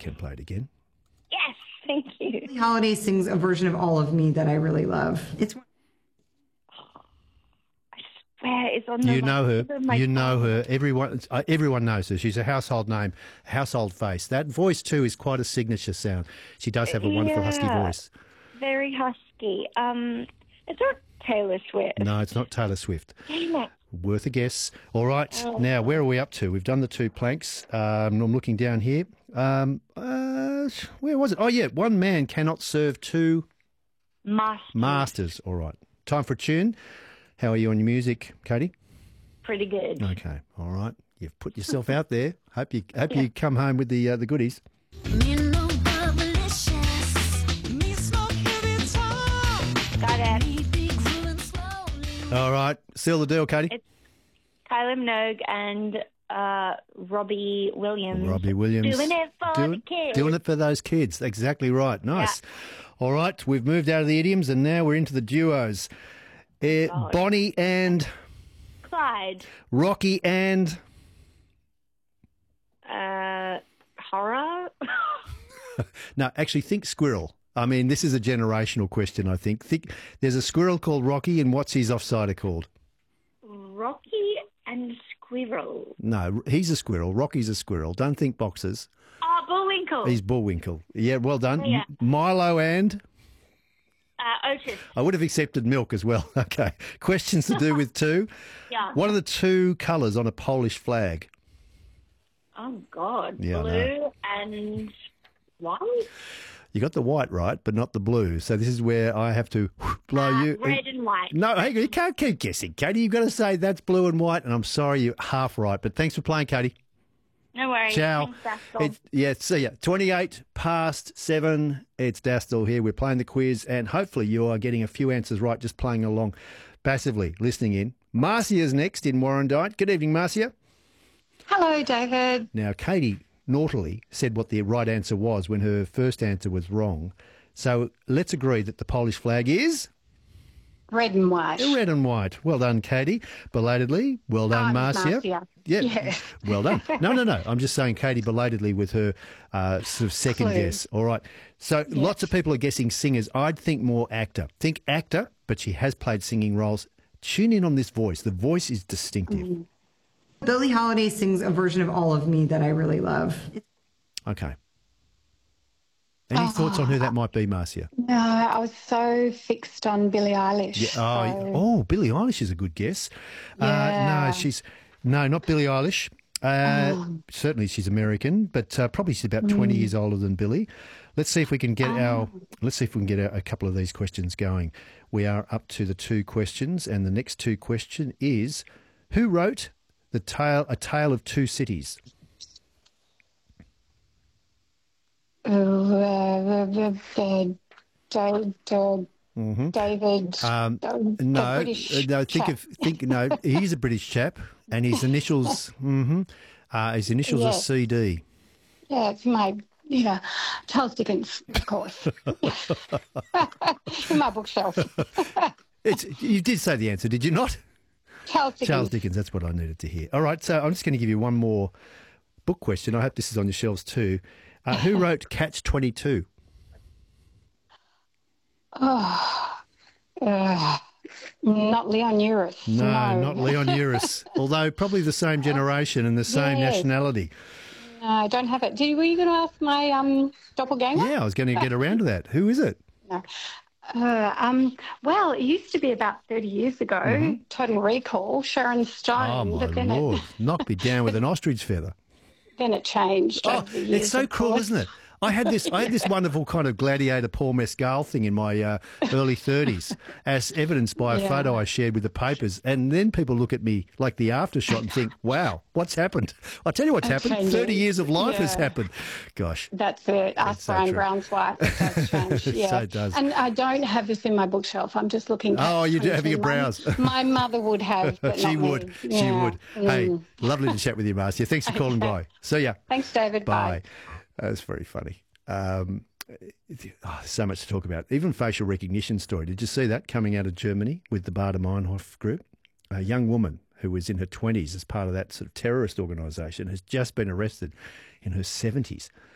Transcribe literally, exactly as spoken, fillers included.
can play it again. Yes, thank you. Billie Holiday sings a version of All of Me that I really love. It's I swear it's on the You know her. tip of my You know tongue. her. Everyone, uh, everyone knows her. She's a household name, household face. That voice too is quite a signature sound. She does have a wonderful husky Yeah. voice. Very husky. Um, it's not Taylor Swift. No, it's not Taylor Swift. Damn it. Worth a guess. All right. Oh. Now, where are we up to? We've done the two planks. Um, I'm looking down here. Um, uh, where was it? Oh, yeah. One man cannot serve two Masters. masters. All right. Time for a tune. How are you on your music, Katie? Pretty good. Okay. All right. You've put yourself out there. Hope you hope you come home with the uh, the goodies. Got it. All right. Seal the deal, Katie. It's Kylie Minogue and uh, Robbie Williams. Robbie Williams. Doing it for doing, the kids. Doing it for those kids. Exactly right. Nice. All right. We've moved out of the idioms and now we're into the duos. Uh, God. Bonnie and Clyde. Rocky and... Uh, horror? No, actually, think squirrel. I mean, this is a generational question, I think. Think there's a squirrel called Rocky, and what's his offsider called? Rocky and Squirrel. No, he's a squirrel. Rocky's a squirrel. Don't think boxers. Oh, Bullwinkle. He's Bullwinkle. Yeah, well done. Yeah. M- Milo and... Uh, Otis. I would have accepted milk as well. Okay. Questions to do with two. Yeah. What are the two colours on a Polish flag? Oh, God. Yeah, I Blue and white? You got the white right, but not the blue. So this is where I have to blow Uh, you. red and white. No, hang on, you can't keep guessing, Katie. You've got to say that's blue and white, and I'm sorry you're half right. But thanks for playing, Katie. No worries. Ciao. Thanks, Dastel. It's, yeah, see ya. twenty-eight past seven. It's Dastel here. We're playing the quiz, and hopefully you are getting a few answers right, just playing along passively, listening in. Marcia's next in Warrandyte. Good evening, Marcia. Hello, David. Now, Katie naughtily said what the right answer was when her first answer was wrong. So let's agree that the Polish flag is... Red and white. red and white. Well done, Katie. Belatedly. Well done, Oh, Marcia. Marcia. Yeah. Yeah. Well done. No, no, no. I'm just saying Katie belatedly with her uh, sort of second Clue. guess. All right. So lots of people are guessing singers. I'd think more actor. Think actor, but she has played singing roles. Tune in on this voice. The voice is distinctive. Mm. Billie Holiday sings a version of All of Me that I really love. Okay. Any thoughts on who that might be, Marcia? No, I was so fixed on Billie Eilish. Yeah. Oh, so- oh, Billie Eilish is a good guess. Uh, Yeah. no, she's no, not Billie Eilish. Uh, Oh. Certainly, she's American, but uh, probably she's about twenty years older than Billie. Let's see if we can get our. Let's see if we can get a, a couple of these questions going. We are up to the two questions, and the next two question is: who wrote the tale, A Tale of Two Cities? Uh, uh, uh, uh, David, uh, Mm-hmm. David Um, uh, the no, British uh, no. Think chap. of think. No, he's a British chap, and his initials. mm-hmm, uh, his initials are Yes. C D. Yeah, it's my, yeah, Charles Dickens, of course. In my bookshelf. It's, you did say the answer, did you not? Charles Dickens. Charles Dickens, that's what I needed to hear. All right, so I'm just going to give you one more book question. I hope this is on your shelves too. Uh, who wrote Catch twenty-two? Oh, uh, not Leon Uris. No, No, not Leon Uris, although probably the same generation and the same Yes. nationality. No, I don't have it. Did, were you going to ask my um, doppelganger? Yeah, I was going to get around to that. Who is it? No. Uh, um, well, it used to be about thirty years ago, Total Recall, Sharon Stone. Mm-hmm. Oh, my but then Lord. It, Knock me down with an ostrich feather. then it changed. Oh, over the years, it's so of cruel, course. isn't it? I had this I had this wonderful kind of gladiator Paul Mescal thing in my uh, early thirties, as evidenced by a Yeah. photo I shared with the papers. And then people look at me like the aftershot and think, wow, what's happened? I'll tell you what's happened. changing. thirty years of life has Yeah. happened. Gosh. That's it. Ask so Brian true. Brown's wife. It does change. It Yeah. so does. And I don't have this in my bookshelf. I'm just looking. Oh, you're having a My- browse. My mother would have, but she not me. would. She Yeah. would. Hey, Mm. lovely to chat with you, Marcia. Thanks for calling by. See ya. Thanks, David. Bye. That's very funny. Um, oh, there's so much to talk about. Even facial recognition story. Did you see that coming out of Germany with the Baader Meinhof group? A young woman who was in her twenties as part of that sort of terrorist organisation has just been arrested in her seventies